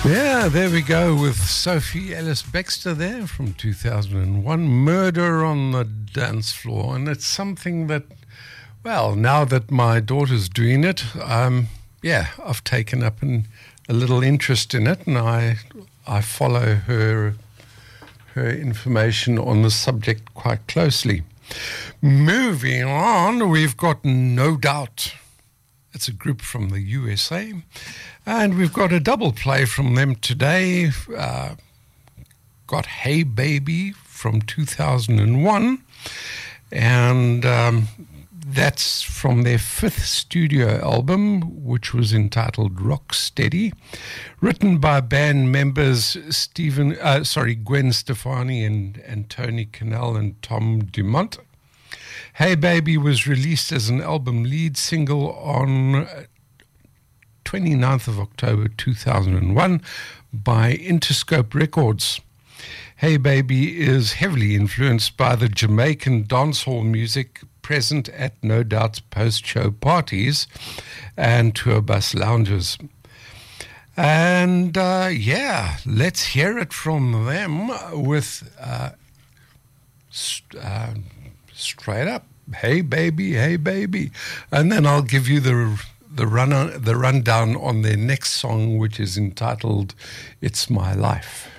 Yeah, there we go with Sophie Ellis Bextor there from 2001, Murder on the Dance Floor. And it's something that, well, now that my daughter's doing it, I've taken up a little interest in it, and I follow her information on the subject quite closely. Moving on, we've got No Doubt. It's a group from the USA, and we've got a double play from them today. Got Hey Baby from 2001, and that's from their fifth studio album, which was entitled Rock Steady, written by band members Gwen Stefani and Tony Cannell and Tom Dumont. Hey Baby was released as an album lead single on 29th of October 2001 by Interscope Records. Hey Baby is heavily influenced by the Jamaican dancehall music present at No Doubt's post-show parties and tour bus lounges. And let's hear it from them with straight up, hey baby, and then I'll give you the rundown on their next song, which is entitled It's My Life.